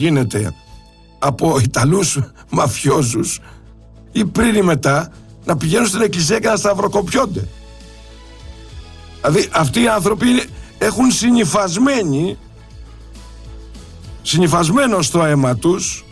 γίνεται από Ιταλούς μαφιόζους ή πριν ή μετά να πηγαίνουν στην εκκλησία και να σταυροκοπιώνται. Δηλαδή αυτοί οι άνθρωποι έχουν συνυφασμένο στο αίμα τους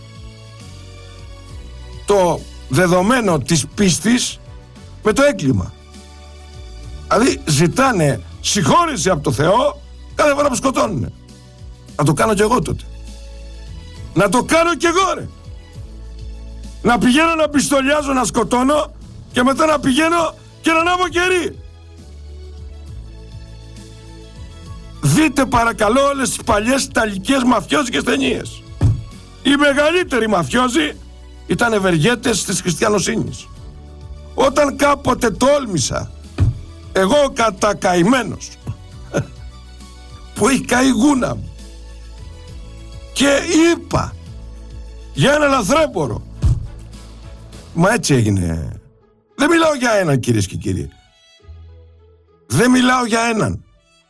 το δεδομένο της πίστης με το έγκλημα. Δηλαδή ζητάνε συγχώρεση από το Θεό κάθε φορά που σκοτώνουν. Να το κάνω κι εγώ τότε. Να το κάνω κι εγώ, ρε. Να πηγαίνω να πιστολιάζω, να σκοτώνω και μετά να πηγαίνω και να ανάβω κερί. Δείτε παρακαλώ όλες τις παλιές ιταλικές μαφιόζικες ταινίες. Οι μεγαλύτεροι μαφιόζοι ήταν ευεργέτες της χριστιανοσύνης. Όταν κάποτε τόλμησα, εγώ κατακαημένος, που έχει καεί γούνα μου, και είπα για ένα λαθρέμπορο, μα έτσι έγινε. Δεν μιλάω για έναν, κυρίες και κύριοι. Δεν μιλάω για έναν.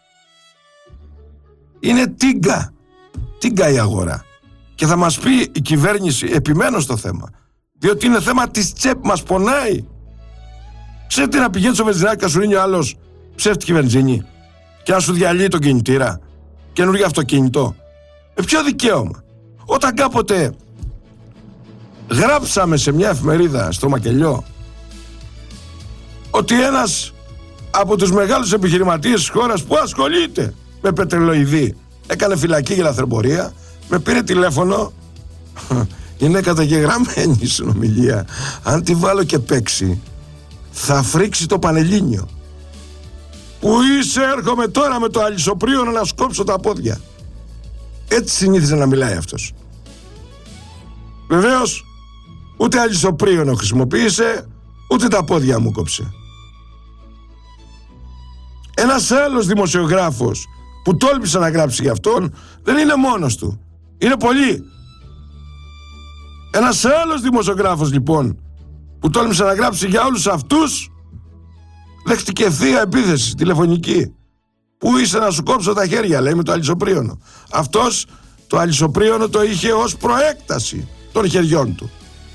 Είναι τίγκα η αγορά. Και θα μας πει η κυβέρνηση, επιμένω στο θέμα, διότι είναι θέμα της τσέπ, μας πονάει. Ξέρετε να πηγαίνει στο βενζινάκι και να σου ρίνει ο άλλος ψεύτικη βενζίνη και να σου διαλύει τον κινητήρα, καινούργιο αυτοκίνητο. Με ποιο δικαίωμα? Όταν κάποτε γράψαμε σε μια εφημερίδα στο Μακελιό ότι ένας από τους μεγάλους επιχειρηματίες της χώρας που ασχολείται με πετρελοειδή έκανε φυλακή για λαθρεμπορία, με πήρε τηλέφωνο, είναι καταγεγραμμένη η συνομιλία, αν τη βάλω και παίξει θα φρίξει το Πανελλήνιο. Που είσαι, έρχομαι τώρα με το αλυσοπρίωνο να σκόψω τα πόδια. Έτσι συνήθιζε να μιλάει αυτός. Βεβαίως ούτε αλυσοπρίωνο χρησιμοποίησε, ούτε τα πόδια μου κόψε. Ένας άλλος δημοσιογράφος που τόλμησε να γράψει για αυτόν δεν είναι μόνος του, είναι πολλοί. Ένας άλλος δημοσιογράφος λοιπόν που τόλμησε να γράψει για όλους αυτούς δέχτηκε θεία επίθεση τηλεφωνική. Πού είσαι να σου κόψω τα χέρια, λέει, με το αλυσοπρίωνο. Αυτός το αλυσοπρίωνο το είχε ως προέκταση των χεριών του.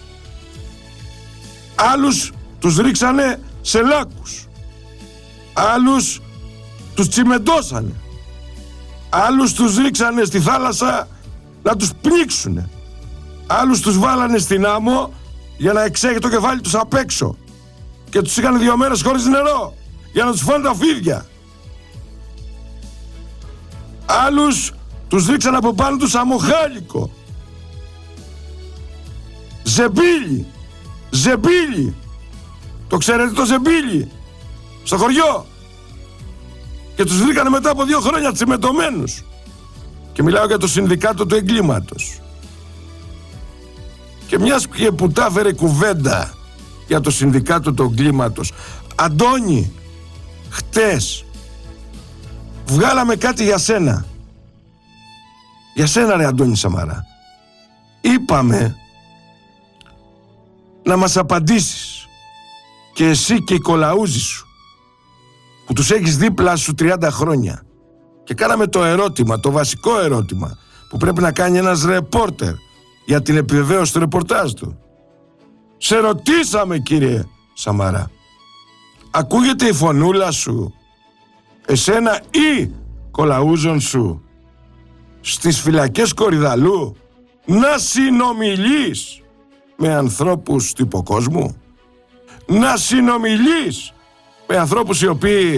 Άλλους τους ρίξανε σε λάκκους, άλλους τους τσιμεντώσανε, άλλους τους ρίξανε στη θάλασσα να τους πνίξουνε, άλλους τους βάλανε στην άμμο για να εξέχει το κεφάλι τους απ' έξω και τους είχαν 2 μέρες χωρίς νερό για να τους φάνε τα φίδια. Άλλους τους ρίξαν από πάνω τους αμοχάλικο, ζεμπίλι, το ξέρετε το ζεμπίλι, στο χωριό, και τους βρήκανε μετά από 2 χρόνια τσιμεντωμένους. Και μιλάω για το συνδικάτο του εγκλήματος. Και μιας και που τα έφερε κουβέντα για το συνδικάτο του εγκλήματος, Αντώνη, χτες βγάλαμε κάτι για σένα. Για σένα, ρε Αντώνη Σαμαρά. Είπαμε να μας απαντήσεις, και εσύ και οι κολαούζοι σου που τους έχεις δίπλα σου 30 χρόνια, και κάναμε το ερώτημα, το βασικό ερώτημα που πρέπει να κάνει ένας ρεπόρτερ για την επιβεβαίωση του ρεπορτάζ του. Σε ρωτήσαμε, κύριε Σαμαρά, ακούγεται η φωνούλα σου, εσένα ή κολαούζων σου, στις φυλακές Κορυδαλού να συνομιλείς με ανθρώπους του υποκόσμου, να συνομιλείς με ανθρώπους οι οποίοι